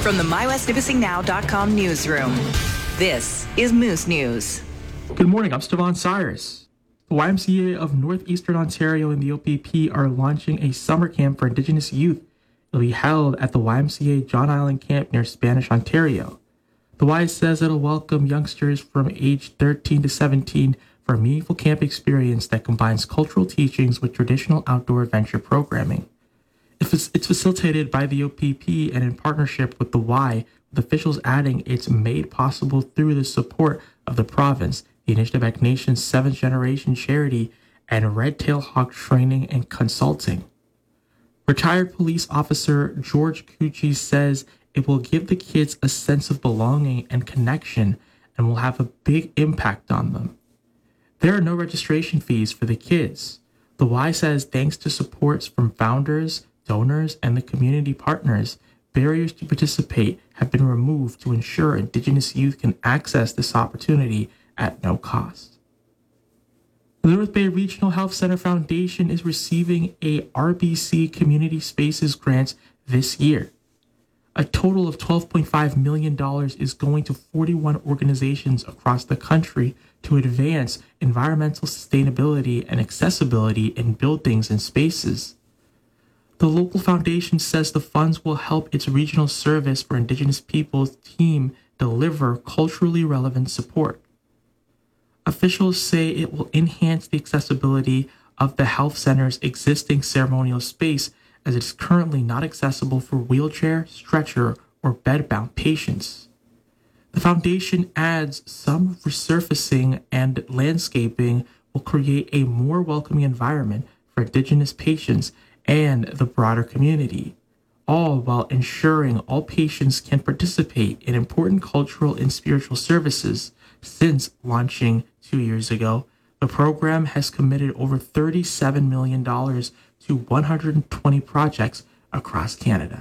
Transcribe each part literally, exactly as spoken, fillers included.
From the My West Nipissing Now dot com newsroom, this is Moose News. Good morning, I'm Stevan Cyrus. The Y M C A of Northeastern Ontario and the O P P are launching a summer camp for Indigenous youth. It'll be held at the Y M C A John Island Camp near Spanish, Ontario. The Y says it'll welcome youngsters from age thirteen to seventeen for a meaningful camp experience that combines cultural teachings with traditional outdoor adventure programming. It's facilitated by the O P P and in partnership with the Y, with officials adding it's made possible through the support of the province, the Anishinaabeg Nation's seventh generation charity, and Red Tail Hawk Training and Consulting. Retired police officer George Cucci says it will give the kids a sense of belonging and connection and will have a big impact on them. There are no registration fees for the kids. The Y says thanks to supports from founders, donors, and the community partners, barriers to participate have been removed to ensure Indigenous youth can access this opportunity at no cost. The North Bay Regional Health Center Foundation is receiving a R B C Community Spaces grant this year. A total of twelve point five million dollars is going to forty-one organizations across the country to advance environmental sustainability and accessibility in buildings and spaces. The local foundation says the funds will help its regional service for Indigenous peoples team deliver culturally relevant support. Officials say it will enhance the accessibility of the health center's existing ceremonial space, as it is currently not accessible for wheelchair, stretcher, or bedbound patients. The foundation adds some resurfacing and landscaping will create a more welcoming environment for Indigenous patients and the broader community, all while ensuring all patients can participate in important cultural and spiritual services. Since launching two years ago, the program has committed over thirty-seven million dollars to one hundred twenty projects across Canada.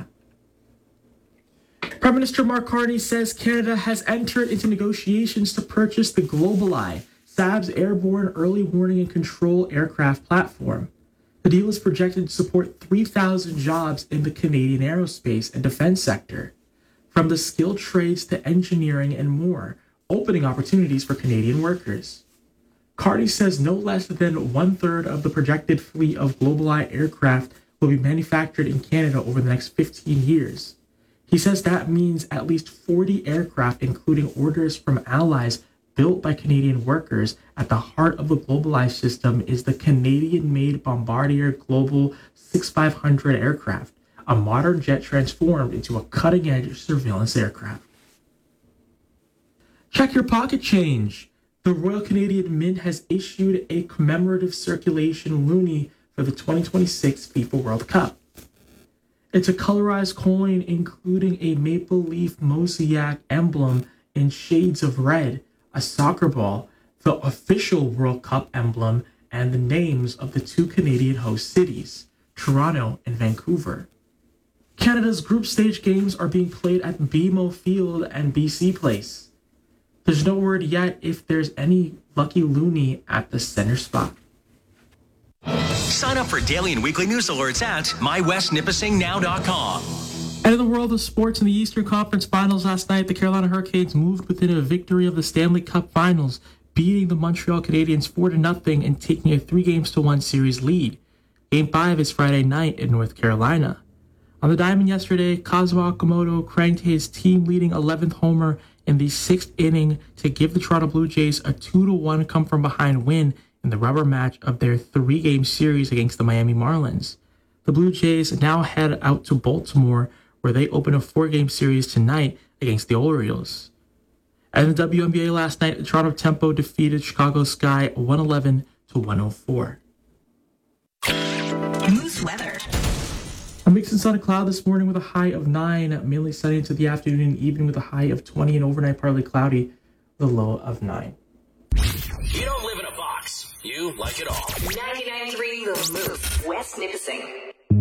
Prime Minister Mark Carney says Canada has entered into negotiations to purchase the GlobalEye, S A B's airborne early warning and control aircraft platform. The deal is projected to support three thousand jobs in the Canadian aerospace and defense sector, from the skilled trades to engineering and more, opening opportunities for Canadian workers. Carney says no less than one-third of the projected fleet of GlobalEye aircraft will be manufactured in Canada over the next fifteen years. He says that means at least forty aircraft, including orders from allies built by Canadian workers. At the heart of the GlobalEye system is the Canadian-made Bombardier Global sixty-five hundred aircraft, a modern jet transformed into a cutting-edge surveillance aircraft. Check your pocket change. The Royal Canadian Mint has issued a commemorative circulation loonie for the twenty twenty-six FIFA World Cup. It's a colorized coin including a maple leaf mosaic emblem in shades of red, a soccer ball, the official World Cup emblem, and the names of the two Canadian host cities, Toronto and Vancouver. Canada's group stage games are being played at B M O Field and B C Place. There's no word yet if there's any lucky loonie at the center spot. Sign up for daily and weekly news alerts at My West Nipissing Now dot com. And in the world of sports, in the Eastern Conference Finals last night, the Carolina Hurricanes moved within a victory of the Stanley Cup Finals, beating the Montreal Canadiens four to nothing and taking a three games to one series lead. Game five is Friday night in North Carolina. On the diamond yesterday, Kazuo Okamoto cranked his team-leading eleventh homer in the sixth inning to give the Toronto Blue Jays a two to one come-from-behind win in the rubber match of their three-game series against the Miami Marlins. The Blue Jays now head out to Baltimore, where they open a four-game series tonight against the Orioles. And in the W N B A last night, the Toronto Tempo defeated Chicago Sky one eleven to one oh four. Moose weather. A mix and sunny cloud this morning with a high of nine, mainly sunny into the afternoon and evening with a high of twenty, and overnight partly cloudy with a low of nine. You don't live in a box. You like it all. ninety-nine point three The Moose, West Nipissing.